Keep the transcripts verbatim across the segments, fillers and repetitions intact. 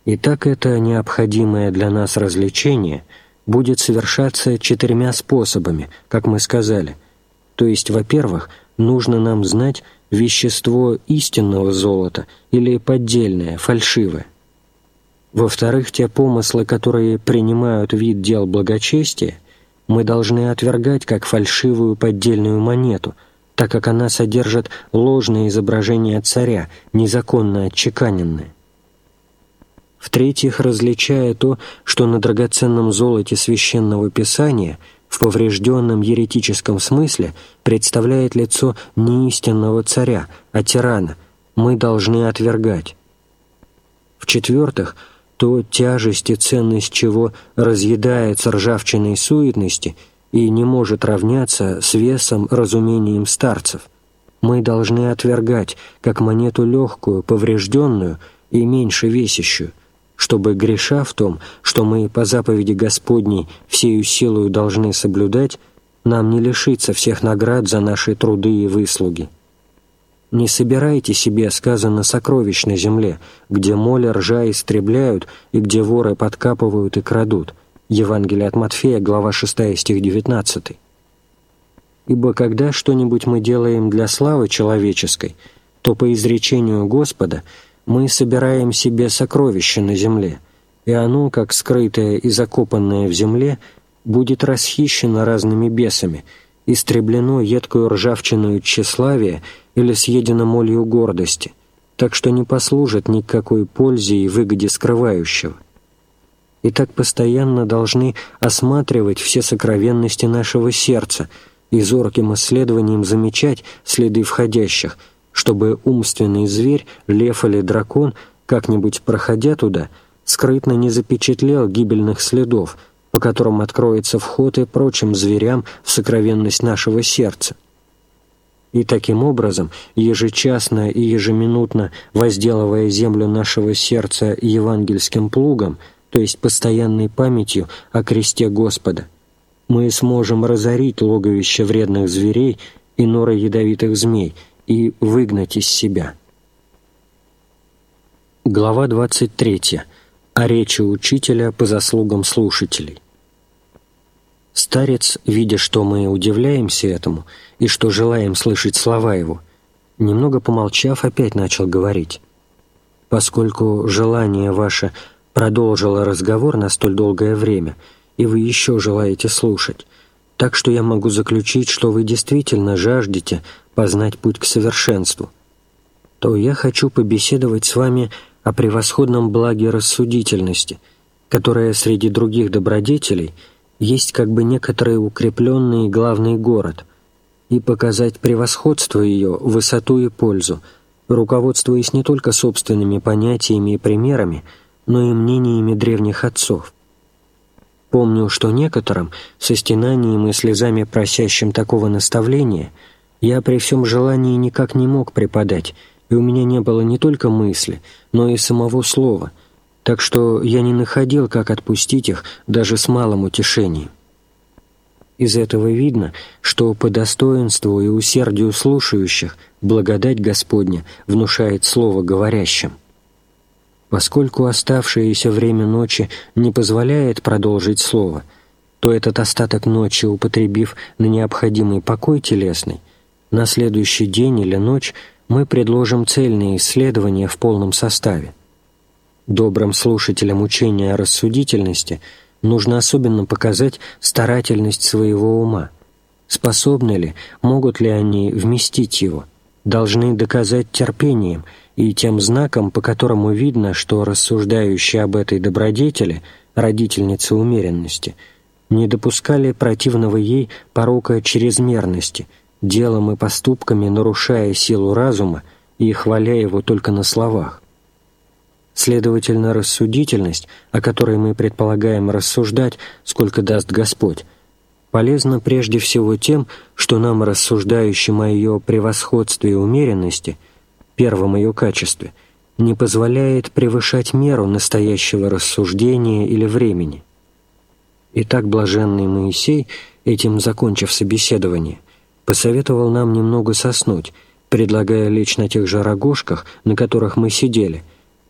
Итак, это необходимое для нас развлечение будет совершаться четырьмя способами, как мы сказали. То есть, во-первых, нужно нам знать вещество истинного золота или поддельное, фальшивое. Во-вторых, те помыслы, которые принимают вид дел благочестия, мы должны отвергать как фальшивую поддельную монету, так как она содержит ложное изображение царя, незаконно отчеканенное. В-третьих, различая то, что на драгоценном золоте Священного Писания в поврежденном еретическом смысле представляет лицо не истинного царя, а тирана, мы должны отвергать. В-четвертых, то тяжесть и ценность чего разъедается ржавчиной суетности и не может равняться с весом разумением старцев, мы должны отвергать как монету легкую, поврежденную и меньше весящую, чтобы, греша в том, что мы по заповеди Господней всею силою должны соблюдать, нам не лишиться всех наград за наши труды и выслуги. Не собирайте себе, сказано, сокровищ на земле, где моль и ржа истребляют и где воры подкапывают и крадут. Евангелие от Матфея, глава шестая, стих девятнадцатый. Ибо когда что-нибудь мы делаем для славы человеческой, то по изречению Господа мы собираем себе сокровище на земле, и оно, как скрытое и закопанное в земле, будет расхищено разными бесами, истреблено едкую ржавчиною тщеславия или съедено молью гордости, так что не послужит ни к какой пользе и выгоде скрывающего. И так постоянно должны осматривать все сокровенности нашего сердца и зорким исследованием замечать следы входящих, чтобы умственный зверь, лев или дракон, как-нибудь проходя туда, скрытно не запечатлел гибельных следов, по которым откроется вход и прочим зверям в сокровенность нашего сердца. И таким образом, ежечасно и ежеминутно возделывая землю нашего сердца евангельским плугом, то есть постоянной памятью о кресте Господа, мы сможем разорить логовище вредных зверей и норы ядовитых змей и выгнать из себя. Глава двадцать третья. О речи учителя по заслугам слушателей. Старец, видя, что мы удивляемся этому и что желаем слышать слова его, немного помолчав, опять начал говорить. «Поскольку желание ваше продолжило разговор на столь долгое время, и вы еще желаете слушать, так что я могу заключить, что вы действительно жаждете познать путь к совершенству, то я хочу побеседовать с вами о превосходном благе рассудительности, которая среди других добродетелей есть как бы некоторый укрепленный главный город, и показать превосходство ее, высоту и пользу, руководствуясь не только собственными понятиями и примерами, но и мнениями древних отцов. Помню, что некоторым, со стенанием и слезами просящим такого наставления, я при всем желании никак не мог преподать, и у меня не было не только мысли, но и самого слова, так что я не находил, как отпустить их даже с малым утешением. Из этого видно, что по достоинству и усердию слушающих благодать Господня внушает слово говорящим. Поскольку оставшееся время ночи не позволяет продолжить слово, то этот остаток ночи, употребив на необходимый покой телесный, на следующий день или ночь мы предложим цельные исследования в полном составе. Добрым слушателям учения о рассудительности нужно особенно показать старательность своего ума. Способны ли, могут ли они вместить его, должны доказать терпением и тем знаком, по которому видно, что рассуждающие об этой добродетели, родительнице умеренности, не допускали противного ей порока чрезмерности, делом и поступками нарушая силу разума и хваля его только на словах. Следовательно, рассудительность, о которой мы предполагаем рассуждать, сколько даст Господь, полезна прежде всего тем, что нам, рассуждающим о ее превосходстве и умеренности, первом ее качестве, не позволяет превышать меру настоящего рассуждения или времени. Итак, блаженный Моисей, этим закончив собеседование, посоветовал нам немного соснуть, предлагая лечь на тех же рогожках, на которых мы сидели,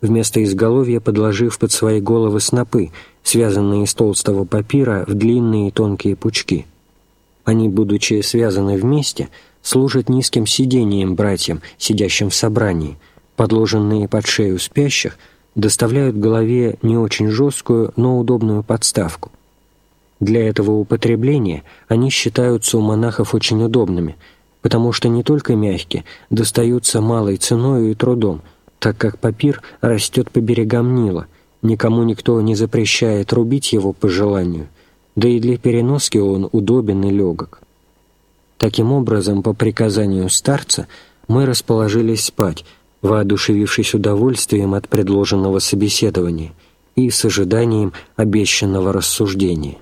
вместо изголовья подложив под свои головы снопы, связанные из толстого папира в длинные и тонкие пучки. Они, будучи связаны вместе, служат низким сидением братьям, сидящим в собрании. Подложенные под шею спящих доставляют голове не очень жесткую, но удобную подставку. Для этого употребления они считаются у монахов очень удобными, потому что не только мягкие, достаются малой ценою и трудом, так как папир растет по берегам Нила, никому никто не запрещает рубить его по желанию, да и для переноски он удобен и легок. Таким образом, по приказанию старца, мы расположились спать, воодушевившись удовольствием от предложенного собеседования и с ожиданием обещанного рассуждения.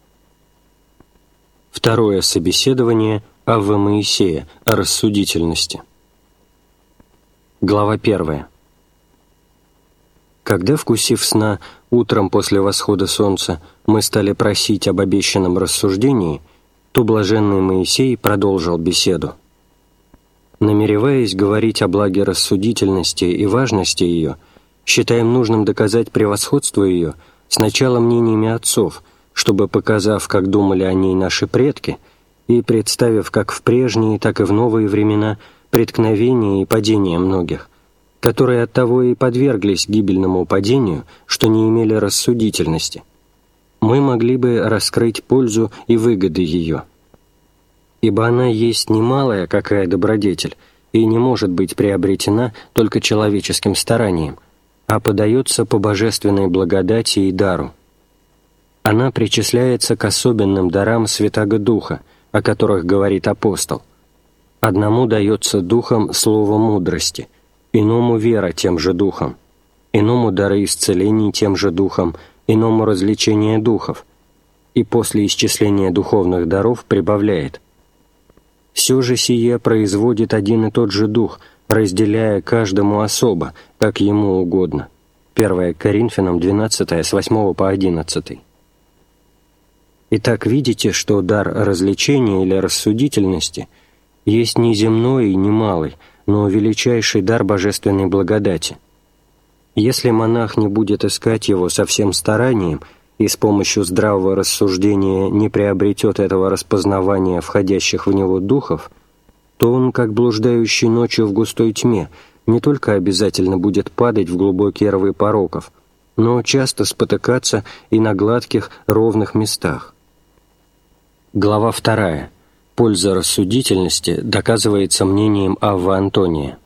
Второе собеседование Аввы Моисея о рассудительности. Глава первая. Когда, вкусив сна, утром после восхода солнца мы стали просить об обещанном рассуждении, то блаженный Моисей продолжил беседу. Намереваясь говорить о благе рассудительности и важности ее, считаем нужным доказать превосходство ее сначала мнениями отцов, чтобы, показав, как думали о ней наши предки, и представив как в прежние, так и в новые времена преткновения и падения многих, которые оттого и подверглись гибельному падению, что не имели рассудительности, мы могли бы раскрыть пользу и выгоды ее. Ибо она есть немалая какая добродетель и не может быть приобретена только человеческим старанием, а подается по божественной благодати и дару. Она причисляется к особенным дарам Святаго Духа, о которых говорит апостол. Одному дается Духом слово мудрости, иному вера тем же Духом, иному дары исцелений тем же Духом, иному развлечение духов, и после исчисления духовных даров прибавляет: «Все же сие производит один и тот же Дух, разделяя каждому особо, как ему угодно». первое Коринфянам двенадцать, с восьмого по одиннадцатый. Итак, видите, что дар развлечения или рассудительности есть не земной и не малый, но величайший дар божественной благодати. Если монах не будет искать его со всем старанием и с помощью здравого рассуждения не приобретет этого распознавания входящих в него духов, то он, как блуждающий ночью в густой тьме, не только обязательно будет падать в глубокие рвы пороков, но часто спотыкаться и на гладких, ровных местах. Глава вторая. Польза рассудительности доказывается мнением Аввы Антония.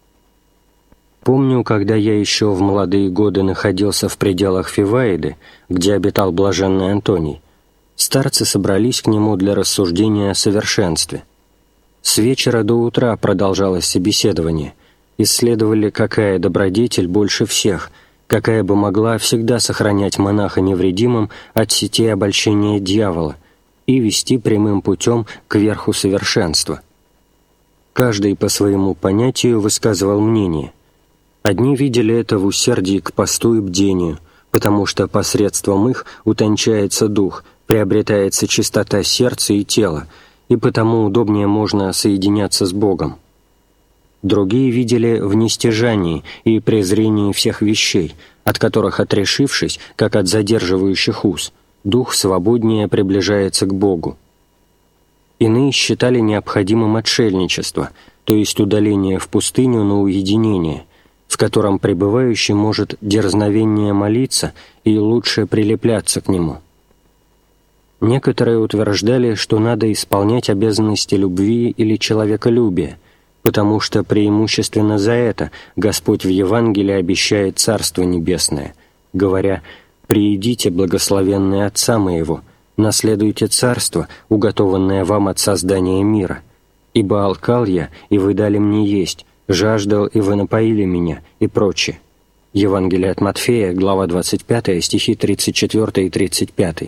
Помню, когда я еще в молодые годы находился в пределах Фиваиды, где обитал блаженный Антоний, старцы собрались к нему для рассуждения о совершенстве. С вечера до утра продолжалось собеседование, исследовали, какая добродетель больше всех, какая бы могла всегда сохранять монаха невредимым от сетей обольщения дьявола и вести прямым путем к верху совершенства. Каждый по своему понятию высказывал мнение. Одни видели это в усердии к посту и бдению, потому что посредством их утончается дух, приобретается чистота сердца и тела, и потому удобнее можно соединяться с Богом. Другие видели в нестяжании и презрении всех вещей, от которых, отрешившись, как от задерживающих уз, дух свободнее приближается к Богу. Иные считали необходимым отшельничество, то есть удаление в пустыню на уединение, в котором пребывающий может дерзновеннее молиться и лучше прилепляться к нему. Некоторые утверждали, что надо исполнять обязанности любви или человеколюбия, потому что преимущественно за это Господь в Евангелии обещает Царство Небесное, говоря: «Приидите, благословенные Отца Моего, наследуйте Царство, уготованное вам от создания мира. Ибо алкал я, и вы дали мне есть, жаждал, и вы напоили меня», и прочее. Евангелие от Матфея, глава двадцать пятая, стихи тридцать четвёртый и тридцать пятый.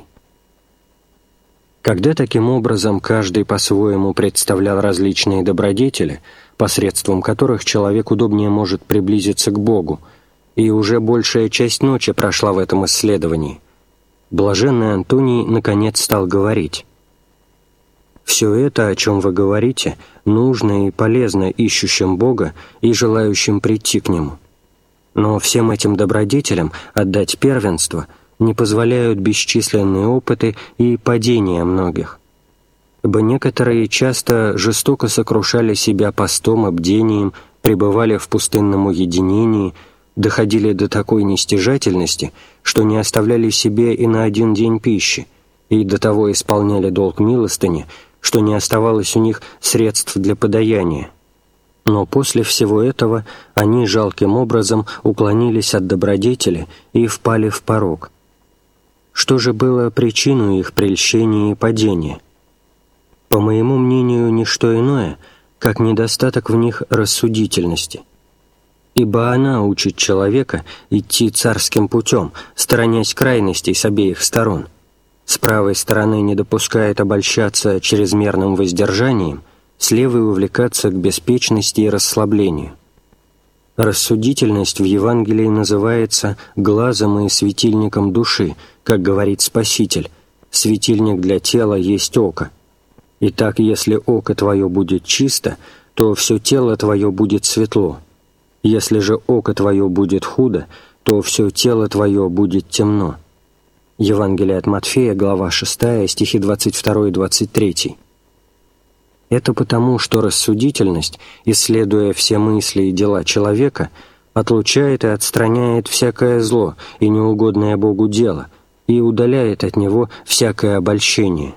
Когда таким образом каждый по-своему представлял различные добродетели, посредством которых человек удобнее может приблизиться к Богу, и уже большая часть ночи прошла в этом исследовании, блаженный Антоний наконец стал говорить: «Все это, о чем вы говорите, нужно и полезно ищущим Бога и желающим прийти к Нему. Но всем этим добродетелям отдать первенство не позволяют бесчисленные опыты и падения многих. Ибо некоторые часто жестоко сокрушали себя постом, бдением, пребывали в пустынном уединении, доходили до такой нестяжательности, что не оставляли себе и на один день пищи, и до того исполняли долг милостыни, что не оставалось у них средств для подаяния. Но после всего этого они жалким образом уклонились от добродетели и впали в порок. Что же было причиной их прельщения и падения? По моему мнению, не что иное, как недостаток в них рассудительности. Ибо она учит человека идти царским путем, сторонясь крайностей с обеих сторон. С правой стороны не допускает обольщаться чрезмерным воздержанием, с левой увлекаться к беспечности и расслаблению. Рассудительность в Евангелии называется глазом и светильником души, как говорит Спаситель: «Светильник для тела есть око». Итак, если око твое будет чисто, то все тело твое будет светло. Если же око твое будет худо, то все тело твое будет темно. Евангелие от Матфея, глава шестая, стихи двадцать два и двадцать три. Это потому, что рассудительность, исследуя все мысли и дела человека, отлучает и отстраняет всякое зло и неугодное Богу дело и удаляет от него всякое обольщение.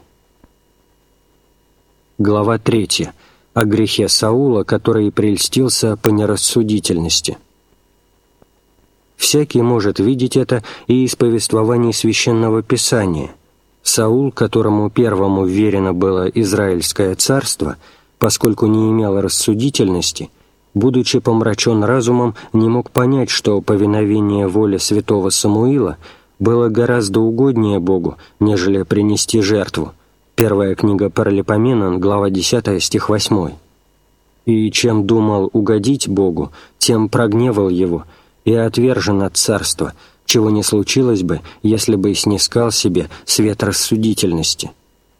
Глава третья. О грехе Саула, который прельстился по нерассудительности. Всякий может видеть это и из повествований Священного Писания. Саул, которому первому вверено было Израильское царство, поскольку не имел рассудительности, будучи помрачен разумом, не мог понять, что повиновение воле святого Самуила было гораздо угоднее Богу, нежели принести жертву. Первая книга Паралипоменон, глава десятая, стих восьмой. «И чем думал угодить Богу, тем прогневал Его, и отвержен от царства, чего не случилось бы, если бы снискал себе свет рассудительности».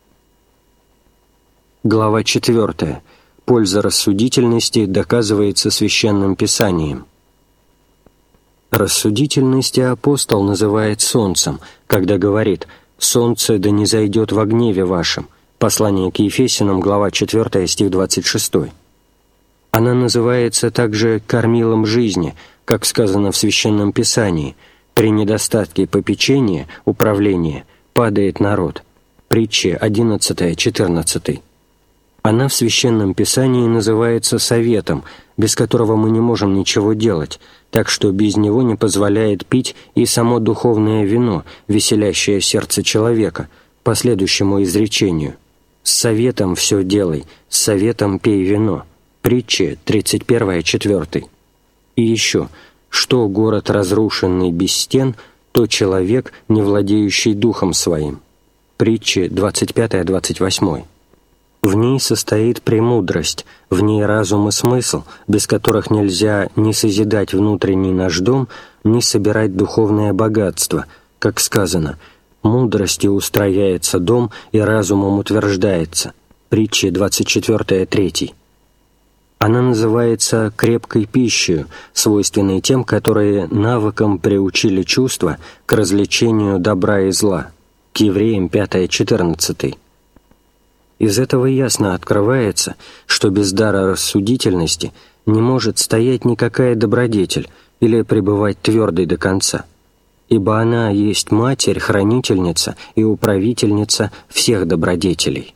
Глава четвертая. Польза рассудительности доказывается Священным Писанием. Рассудительность апостол называет солнцем, когда говорит: «Солнце да не зайдет во гневе вашем». Послание к Ефесянам, глава четвертая, стих двадцать шесть. Она называется также кормилом жизни, как сказано в Священном Писании: «При недостатке попечения, управления, падает народ». Притчи одиннадцатая, четырнадцатая. Она в Священном Писании называется советом, без которого мы не можем ничего делать, так что без него не позволяет пить и само духовное вино, веселящее сердце человека, по следующему изречению: «С советом все делай, с советом пей вино». Притчи тридцать первая, четвертая. И еще: «Что город разрушенный без стен, то человек, не владеющий духом своим». Притчи двадцать пятая, двадцать восьмая. В ней состоит премудрость, в ней разум и смысл, без которых нельзя ни созидать внутренний наш дом, ни собирать духовное богатство, как сказано: «Мудростью устрояется дом, и разумом утверждается». Притчи двадцать четвертая, третья. Она называется крепкой пищей, свойственной тем, которые навыком приучили чувства к развлечению добра и зла. К Евреям пятая, четырнадцатая. Из этого ясно открывается, что без дара рассудительности не может стоять никакая добродетель или пребывать твердой до конца, ибо она есть матерь, хранительница и управительница всех добродетелей.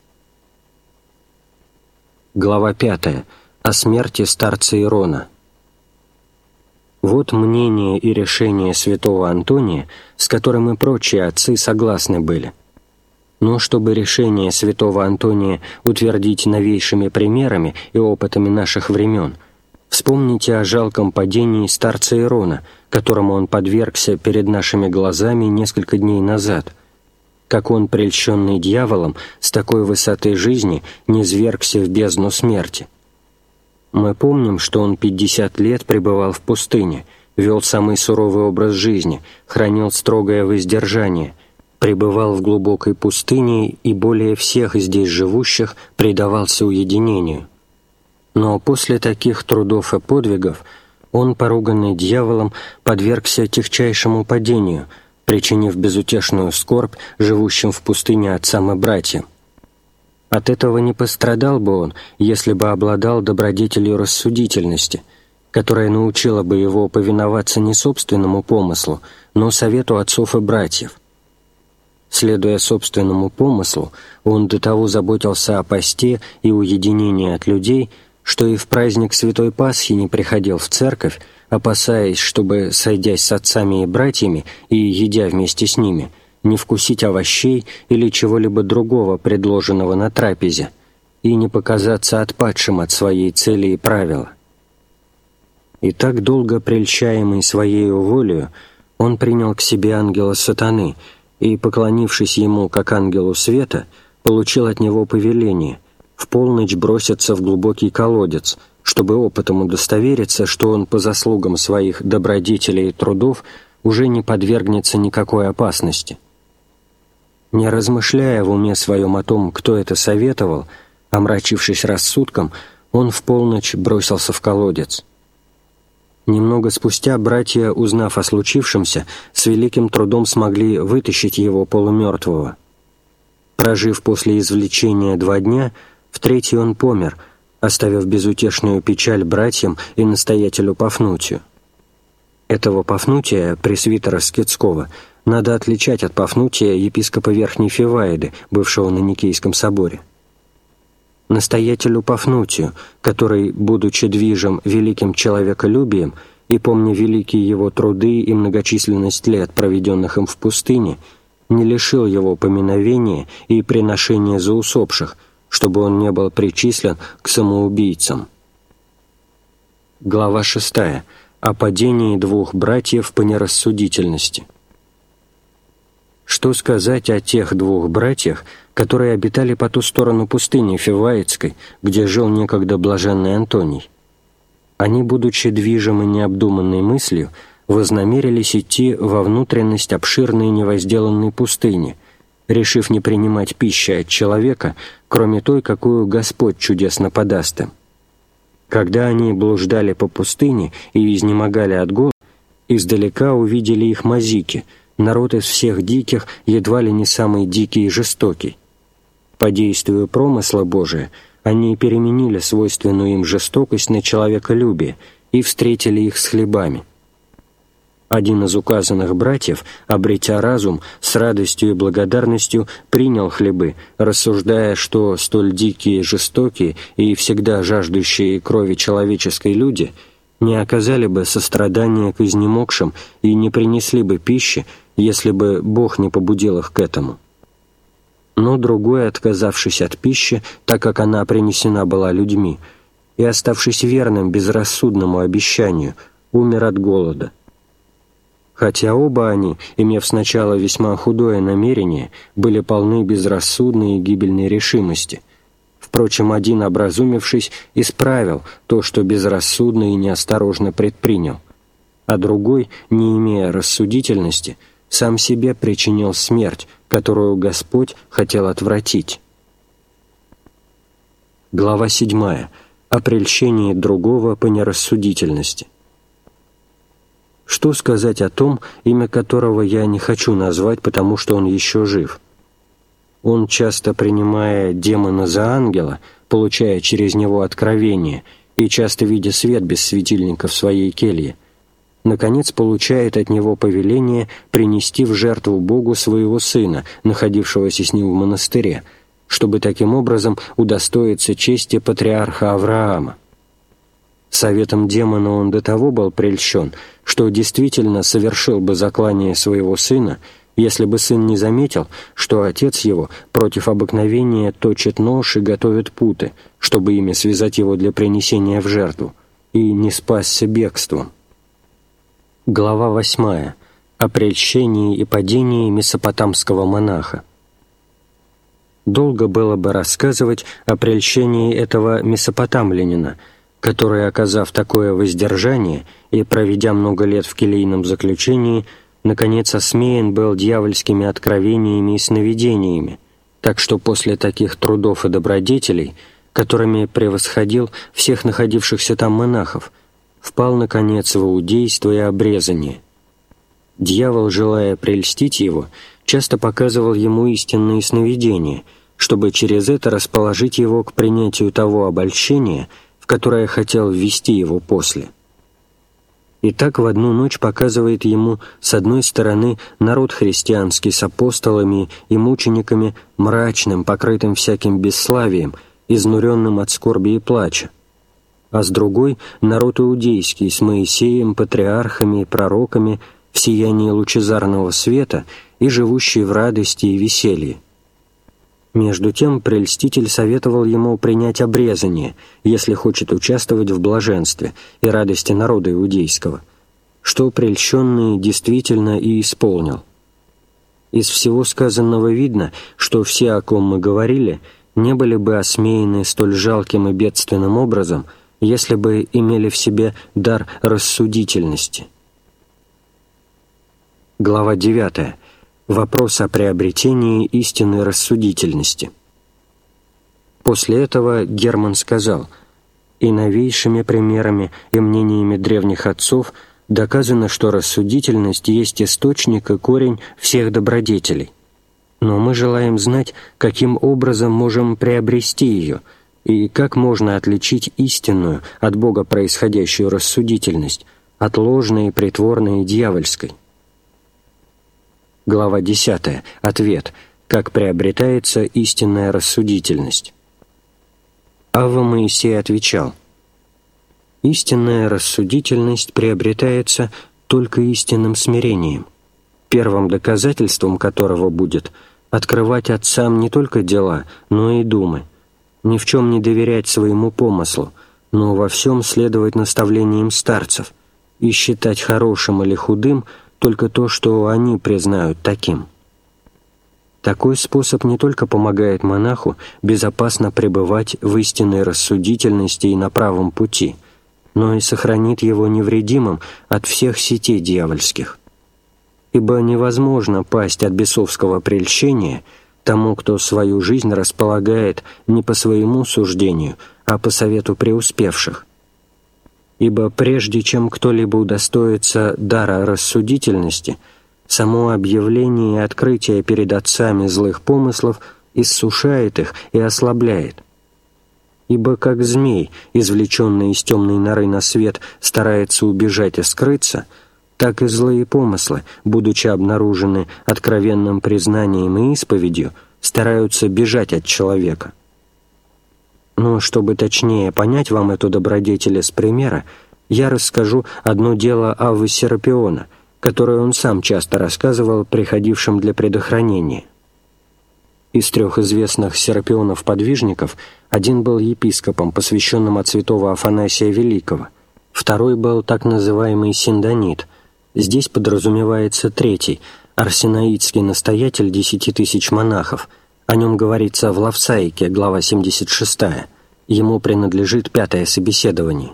Глава пятая. О смерти старца Ирона. Вот мнение и решение святого Антония, с которым и прочие отцы согласны были. Но чтобы решение святого Антония утвердить новейшими примерами и опытами наших времен, вспомните о жалком падении старца Ирона, которому он подвергся перед нашими глазами несколько дней назад, как он, прельщенный дьяволом, с такой высоты жизни низвергся в бездну смерти. Мы помним, что он пятьдесят лет пребывал в пустыне, вел самый суровый образ жизни, хранил строгое воздержание, пребывал в глубокой пустыне и более всех здесь живущих предавался уединению. Но после таких трудов и подвигов он, поруганный дьяволом, подвергся тягчайшему падению, причинив безутешную скорбь живущим в пустыне отцам и братьям. От этого не пострадал бы он, если бы обладал добродетелью рассудительности, которая научила бы его повиноваться не собственному помыслу, но совету отцов и братьев. Следуя собственному помыслу, он до того заботился о посте и уединении от людей, что и в праздник Святой Пасхи не приходил в церковь, опасаясь, чтобы, сойдясь с отцами и братьями и едя вместе с ними, не вкусить овощей или чего-либо другого, предложенного на трапезе, и не показаться отпадшим от своей цели и правила. И так долго прельщаемый своею волею, он принял к себе ангела сатаны и, поклонившись ему как ангелу света, получил от него повеление в полночь броситься в глубокий колодец, чтобы опытом удостовериться, что он по заслугам своих добродетелей и трудов уже не подвергнется никакой опасности. Не размышляя в уме своем о том, кто это советовал, омрачившись рассудком, он в полночь бросился в колодец. Немного спустя братья, узнав о случившемся, с великим трудом смогли вытащить его полумертвого. Прожив после извлечения два дня, в третий он помер, оставив безутешную печаль братьям и настоятелю Пафнутию. Этого Пафнутия, пресвитера Скитского, надо отличать от Пафнутия, епископа Верхней Фиваиды, бывшего на Никейском соборе. Настоятелю Пафнутию, который, будучи движим великим человеколюбием и помня великие его труды и многочисленность лет, проведенных им в пустыне, не лишил его поминовения и приношения за усопших, чтобы он не был причислен к самоубийцам. Глава шестая. О падении двух братьев по нерассудительности. Что сказать о тех двух братьях, которые обитали по ту сторону пустыни Фиваидской, где жил некогда блаженный Антоний? Они, будучи движимы необдуманной мыслью, вознамерились идти во внутренность обширной невозделанной пустыни, решив не принимать пищи от человека, кроме той, какую Господь чудесно подаст им. Когда они блуждали по пустыне и изнемогали от голода, издалека увидели их мазики, народ из всех диких, едва ли не самый дикий и жестокий. По действию промысла Божия они переменили свойственную им жестокость на человеколюбие и встретили их с хлебами. Один из указанных братьев, обретя разум, с радостью и благодарностью принял хлебы, рассуждая, что столь дикие, жестокие и всегда жаждущие крови человеческой люди не оказали бы сострадания к изнемогшим и не принесли бы пищи, если бы Бог не побудил их к этому. Но другой, отказавшись от пищи, так как она принесена была людьми, и оставшись верным безрассудному обещанию, умер от голода. Хотя оба они, имев сначала весьма худое намерение, были полны безрассудной и гибельной решимости. Впрочем, один, образумившись, исправил то, что безрассудно и неосторожно предпринял, а другой, не имея рассудительности, сам себе причинил смерть, которую Господь хотел отвратить. Глава седьмая. О прельщении другого по нерассудительности. Что сказать о том, имя которого я не хочу назвать, потому что он еще жив? Он, часто принимая демона за ангела, получая через него откровение и часто видя свет без светильника в своей келье, наконец получает от него повеление принести в жертву Богу своего сына, находившегося с ним в монастыре, чтобы таким образом удостоиться чести патриарха Авраама. Советом демона он до того был прельщен, что действительно совершил бы заклание своего сына, если бы сын не заметил, что отец его против обыкновения точит нож и готовит путы, чтобы ими связать его для принесения в жертву, и не спасся бегством. Глава восьмая. О прельщении и падении месопотамского монаха. Долго было бы рассказывать о прельщении этого месопотамлянина, который, оказав такое воздержание и проведя много лет в келейном заключении, наконец осмеян был дьявольскими откровениями и сновидениями, так что после таких трудов и добродетелей, которыми превосходил всех находившихся там монахов, впал, наконец, в иудейство и обрезание. Дьявол, желая прельстить его, часто показывал ему истинные сновидения, чтобы через это расположить его к принятию того обольщения, в которое хотел ввести его после. И так в одну ночь показывает ему, с одной стороны, народ христианский с апостолами и мучениками, мрачным, покрытым всяким бесславием, изнуренным от скорби и плача, а с другой — народ иудейский с Моисеем, патриархами и пророками в сиянии лучезарного света и живущий в радости и веселье. Между тем прельститель советовал ему принять обрезание, если хочет участвовать в блаженстве и радости народа иудейского, что прельщенный действительно и исполнил. Из всего сказанного видно, что все, о ком мы говорили, не были бы осмеяны столь жалким и бедственным образом, если бы имели в себе дар рассудительности. Глава девятая. Вопрос о приобретении истинной рассудительности. После этого Герман сказал: «И новейшими примерами и мнениями древних отцов доказано, что рассудительность есть источник и корень всех добродетелей. Но мы желаем знать, каким образом можем приобрести ее, и как можно отличить истинную от Бога происходящую рассудительность от ложной и притворной и дьявольской». Глава десятая. Ответ. Как приобретается истинная рассудительность. Авва Моисей отвечал: «Истинная рассудительность приобретается только истинным смирением, первым доказательством которого будет открывать отцам не только дела, но и думы, ни в чем не доверять своему помыслу, но во всем следовать наставлениям старцев и считать хорошим или худым только то, что они признают таким. Такой способ не только помогает монаху безопасно пребывать в истинной рассудительности и на правом пути, но и сохранит его невредимым от всех сетей дьявольских. Ибо невозможно пасть от бесовского прельщения тому, кто свою жизнь располагает не по своему суждению, а по совету преуспевших. Ибо прежде чем кто-либо удостоится дара рассудительности, само объявление и открытие перед отцами злых помыслов иссушает их и ослабляет. Ибо как змей, извлеченный из темной норы на свет, старается убежать и скрыться, так и злые помыслы, будучи обнаружены откровенным признанием и исповедью, стараются бежать от человека. Но чтобы точнее понять вам эту добродетель из примера, я расскажу одно дело Аввы Серапиона, которое он сам часто рассказывал приходившим для предохранения. Из трех известных Серапионов-подвижников один был епископом, посвященным от святого Афанасия Великого, второй был так называемый Синдонит, здесь подразумевается третий, арсенаитский настоятель десяти тысяч монахов. О нем говорится в Лавсаике, глава семьдесят шестая. Ему принадлежит пятое собеседование.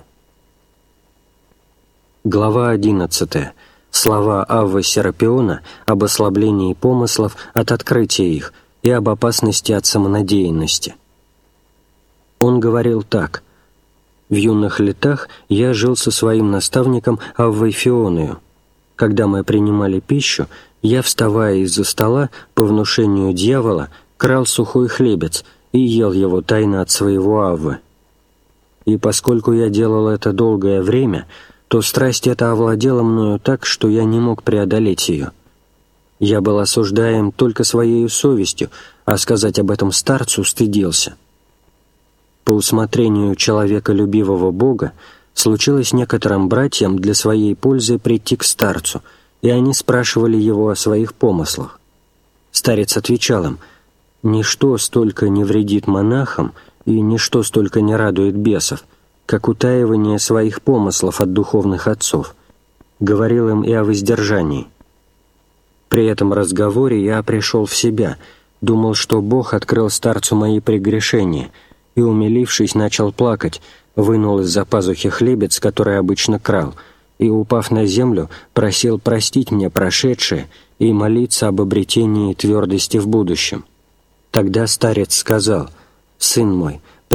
Глава одиннадцатая. Слова Аввы Серапиона об ослаблении помыслов от открытия их и об опасности от самонадеянности. Он говорил так: «В юных летах я жил со своим наставником Аввой Фионою. Когда мы принимали пищу, я, вставая из-за стола, по внушению дьявола, крал сухой хлебец и ел его тайно от своего Аввы. И поскольку я делал это долгое время, то страсть эта овладела мною так, что я не мог преодолеть ее. Я был осуждаем только своей совестью, а сказать об этом старцу стыдился. По усмотрению человеколюбивого Бога случилось некоторым братьям для своей пользы прийти к старцу, и они спрашивали его о своих помыслах. Старец отвечал им: «Ничто столько не вредит монахам, и ничто столько не радует бесов, как утаивание своих помыслов от духовных отцов». Говорил им и о воздержании. При этом разговоре я пришел в себя, думал, что Бог открыл старцу мои прегрешения, и, умилившись, начал плакать, вынул из-за пазухи хлебец, который обычно крал, и, упав на землю, просил простить мне прошедшее и молиться об обретении твердости в будущем. Тогда старец сказал: «Сын мой,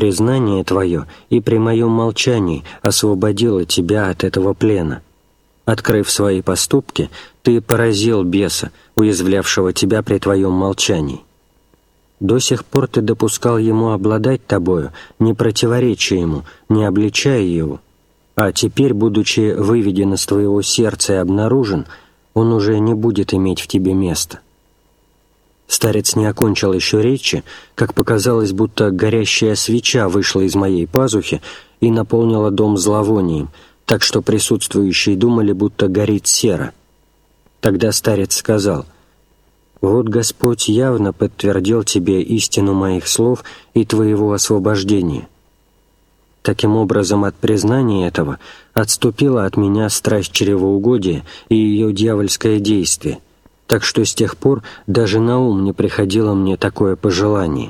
признание твое и при моем молчании освободило тебя от этого плена. Открыв свои поступки, ты поразил беса, уязвлявшего тебя при твоем молчании. До сих пор ты допускал ему обладать тобою, не противоречия ему, не обличая его, а теперь, будучи выведен из твоего сердца и обнаружен, он уже не будет иметь в тебе места». Старец не окончил еще речи, как показалось, будто горящая свеча вышла из моей пазухи и наполнила дом зловонием, так что присутствующие думали, будто горит сера. Тогда старец сказал: «Вот Господь явно подтвердил тебе истину моих слов и твоего освобождения». Таким образом, от признания этого отступила от меня страсть чревоугодия и ее дьявольское действие, так что с тех пор даже на ум не приходило мне такое пожелание.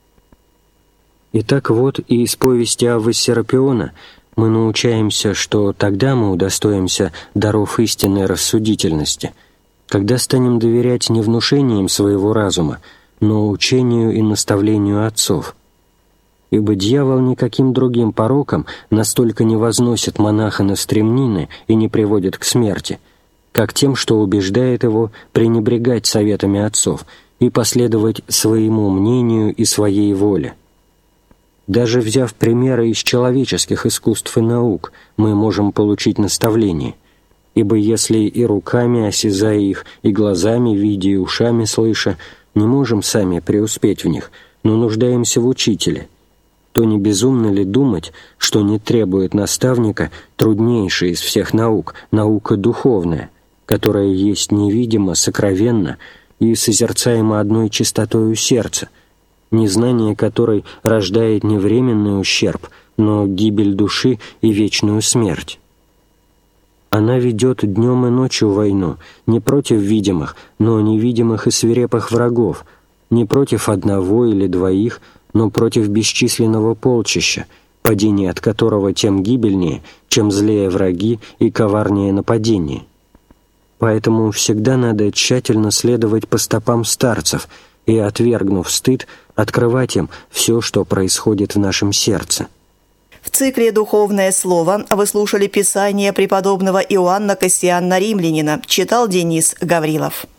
Итак, вот и из повести Аввы Серапиона мы научаемся, что тогда мы удостоимся даров истинной рассудительности, когда станем доверять не внушениям своего разума, но учению и наставлению отцов. Ибо дьявол никаким другим пороком настолько не возносит монаха на стремнины и не приводит к смерти, как тем, что убеждает его пренебрегать советами отцов и последовать своему мнению и своей воле. Даже взяв примеры из человеческих искусств и наук, мы можем получить наставление, ибо если и руками осязая их, и глазами видя, и ушами слыша, не можем сами преуспеть в них, но нуждаемся в учителе, то не безумно ли думать, что не требует наставника труднейшая из всех наук, наука духовная, которая есть невидимо, сокровенно и созерцаема одной чистотою сердца, незнание которой рождает не временный ущерб, но гибель души и вечную смерть? Она ведет днем и ночью войну не против видимых, но невидимых и свирепых врагов, не против одного или двоих, но против бесчисленного полчища, падение от которого тем гибельнее, чем злее враги и коварнее нападение. Поэтому всегда надо тщательно следовать по стопам старцев и, отвергнув стыд, открывать им все, что происходит в нашем сердце. В цикле «Духовное слово» вы слушали писание преподобного Иоанна Кассианна Римлянина, читал Денис Гаврилов.